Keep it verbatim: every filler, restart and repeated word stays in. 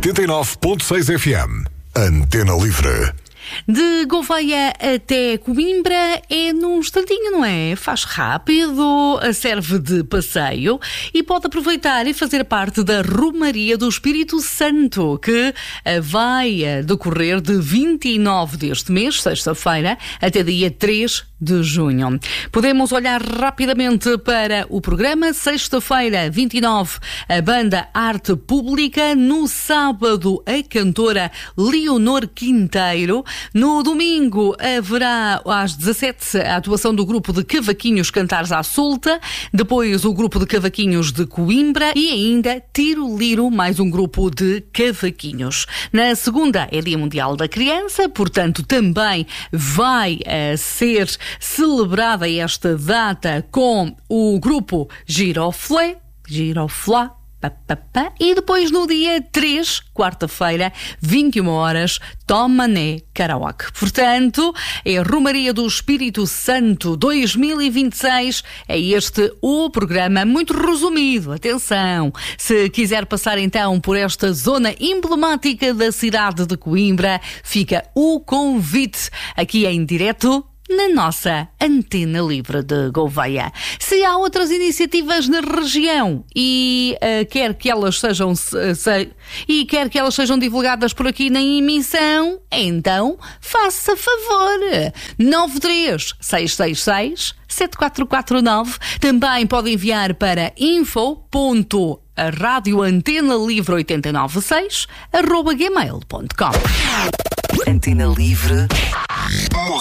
oitenta e nove ponto seis F M. Antena Livre. De Gouveia até Coimbra é num instantinho, não é? Faz rápido, serve de passeio e pode aproveitar e fazer parte da Romaria do Espírito Santo, que vai decorrer de vinte e nove deste mês, sexta-feira, até dia três de junho. Podemos olhar rapidamente para o programa. Sexta-feira, vinte e nove, a banda Arte Pública. No sábado, a cantora Leonor Quinteiro. No domingo haverá às dezassete a atuação do grupo de cavaquinhos Cantares à Solta, depois o grupo de cavaquinhos de Coimbra e ainda Tiro Liro, mais um grupo de cavaquinhos. Na segunda é Dia Mundial da Criança, portanto também vai uh, ser celebrada esta data com o grupo Giroflé, Giroflá. E depois no dia três, quarta-feira, vinte e uma horas, Tomané Karaoke. Portanto, é a Romaria do Espírito Santo dois mil e vinte e seis. É este o programa muito resumido. Atenção! Se quiser passar então por esta zona emblemática da cidade de Coimbra, fica o convite aqui em direto na nossa Antena Livre de Gouveia. Se há outras iniciativas na região e uh, quer que elas sejam se, se, e quer que elas sejam divulgadas por aqui na emissão, então faça favor. nove três seis seis seis sete quatro quatro nove. Também pode enviar para info ponto radio antena livre oitenta e nove seis arroba gmail ponto com. Antena Livre.